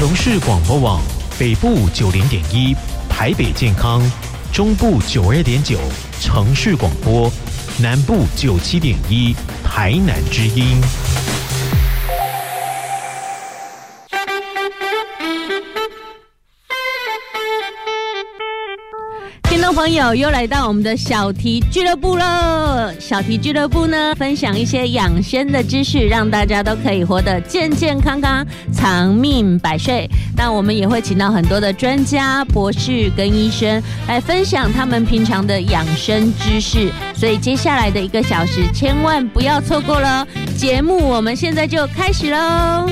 城市广播网北部90.1，台北健康，中部92.9，城市广播，南部97.1，台南之音。 听众朋友，又来到我们的小题俱乐部了。小题俱乐部呢，分享一些养生的知识，让大家都可以活得健健康康，长命百岁。那我们也会请到很多的专家、博士跟医生来分享他们平常的养生知识。所以接下来的1个小时，千万不要错过了。节目我们现在就开始喽。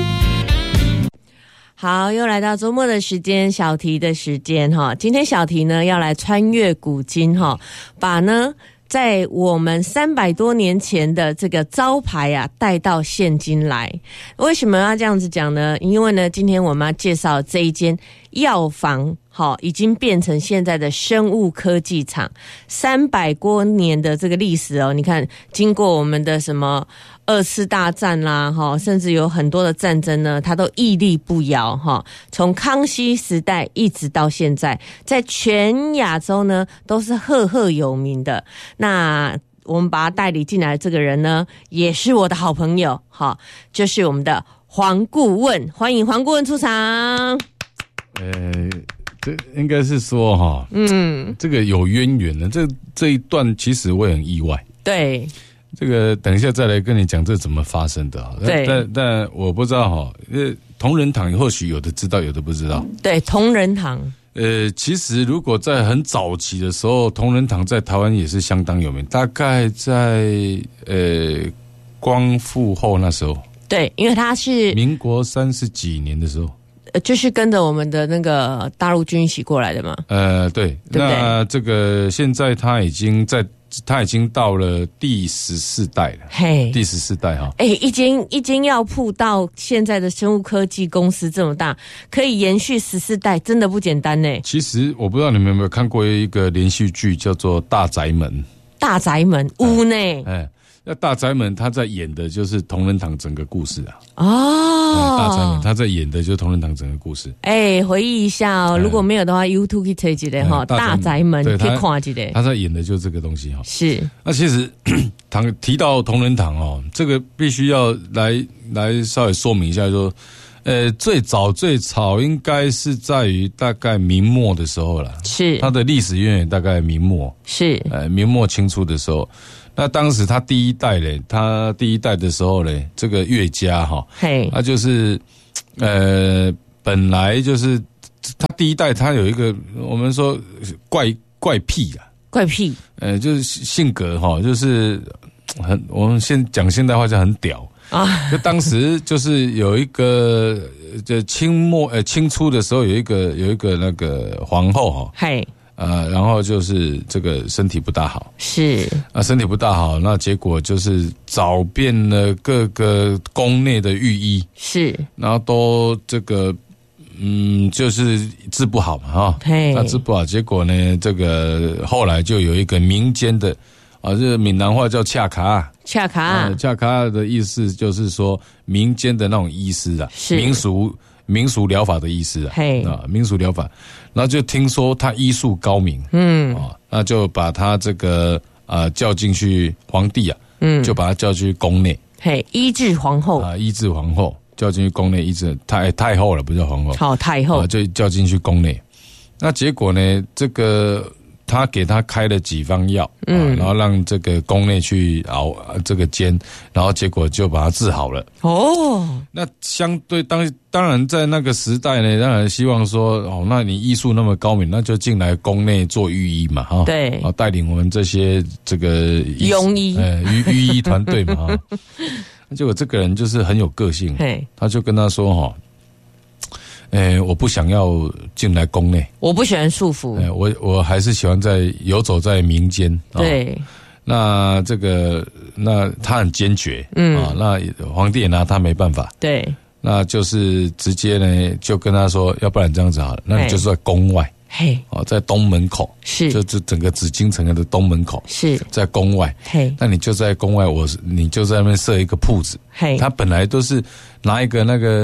好，又来到周末的时间，小题的时间哈。今天小题呢要来穿越古今哈，把呢在我们300多年前的这个招牌啊带到现今来。为什么要这样子讲呢？因为呢，今天我们要介绍这一间药房，已经变成现在的生物科技厂，300多年的这个历史哦。你看，经过我们的什么2次大战啦，甚至有很多的战争呢，它都屹立不摇哈。从康熙时代一直到现在，在全亚洲呢都是赫赫有名的。那我们把他带领进来的这个人呢，也是我的好朋友，就是我们的黄顾问，欢迎黄顾问出场。 这应该是说这个有渊源的，这一段其实我也很意外。 对， 这个等一下再来跟你讲这怎么发生的。 对， 但我不知道同仁堂或许有的知道，有的不知道。对， 同仁堂。 其实如果在很早期的时候，同仁堂在台湾也是相当有名，大概在光复后那时候。对，因为他是民国30几年的时候。 就是跟着我们的那个大陆军一起过来的嘛。 对，那这个现在他已经到了第14代了。嘿，第14代哈。 一间药铺到现在的生物科技公司这么大，可以延续14代，真的不简单呢。 其实我不知道你们有没有看过一个连续剧，叫做《大宅门》。 大宅门屋呢？ 那大宅门他在演的就是同仁堂整个故事啊。大宅门他在演的就是同仁堂整个故事。回忆一下哦，如果没有的话 YouTube 可以查一下大宅门可以看一下。 他在演的就是这个东西哈。 是。 那其实提到同仁堂这个必须要来稍微说明一下说，最早应该是在于大概明末的时候了。是。它的历史渊源大概明末。是。明末清初的时候。那当时他第一代的时候嘞，这个岳家他就是本来就是他第一代，他有一个我们说怪癖啊，怪癖，就是性格就是我们先讲现代话叫很屌啊。就当时就是有一个就清初的时候有一个那个皇后然后就是这个身体不大好，是身体不大好，那结果就是找遍了各个宫内的御医，是，然后都这个就是治不好嘛那治不好，结果呢，这个后来就有一个民间的这个闽南话叫恰卡的意思就是说民间的那种医师啊，是民俗疗法的医师民俗疗法，然后就听说他医术高明，那就把他这个叫进去皇帝就把他叫去宫内，医治皇后叫进去宫内医治太后了，不叫皇后，太后就叫进去宫内，那结果呢，这个他给他开了几方药，然后让这个宫内去熬这个煎，然后结果就把他治好了。那相对当然在那个时代呢，当然希望说那你医术那么高明，那就进来宫内做御医嘛，对，带领我们这些这个庸医御医团队嘛，结果这个人就是很有个性，他就跟他说我不想要进来宫内，我不喜欢束缚，我还是喜欢游走在民间。对，那这个他很坚决，那皇帝也拿他没办法。对，那就是直接呢就跟他说，要不然这样子好了，那你就是在宫外，在东门口，是，就整个紫禁城的东门口，是在宫外，那你就在宫外，你就在那边设一个铺子。他本来都是拿一个那个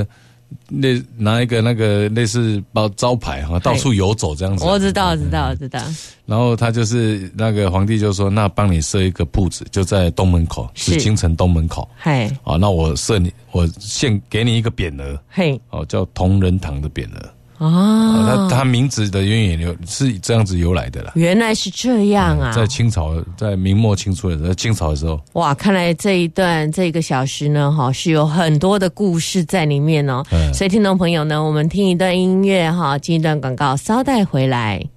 拿一个那个类似招牌哈，到处游走这样子。 我知道。 然后他就是那个皇帝就说，那帮你设一个铺子，就在东门口，紫禁城东门口。 嘿， 那我献给你一个匾额，嘿，叫同仁堂的匾额。他名字的渊源是这样子由来的啦。 原来是这样啊！ 在清朝，在明末清初的时候，清朝的时候， 哇，看来这1个小时呢，是有很多的故事在里面哦。所以听众朋友呢，我们听一段音乐进一段广告，稍待回来。